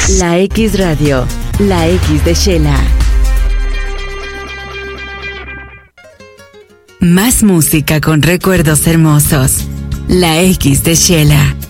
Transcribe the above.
La X Radio, la X de Shela. Más música con recuerdos hermosos. La X de Shela.